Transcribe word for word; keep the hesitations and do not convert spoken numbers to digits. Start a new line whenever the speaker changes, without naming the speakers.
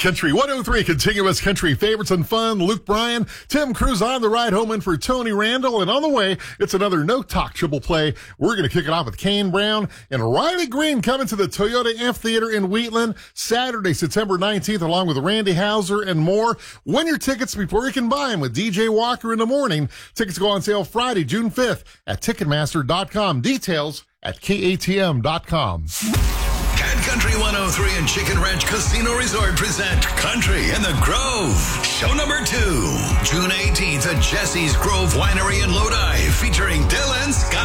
Country one oh three, continuous country favorites and fun. Luke Bryan, Tim Cruz on the ride home in for Tony Randall. And on the way, it's another No Talk triple play. We're going to kick it off with Kane Brown and Riley Green coming to the Toyota Amphitheater in Wheatland Saturday, September nineteenth, along with Randy Hauser and more. Win your tickets before you can buy them with D J Walker in the morning. Tickets go on sale Friday, June fifth at Ticketmaster dot com. Details at K A T M dot com.
Cat Country one oh three and Chicken Ranch Casino Resort present Country in the Grove. Show number two, June eighteenth at Jesse's Grove Winery in Lodi, featuring Dylan Scott.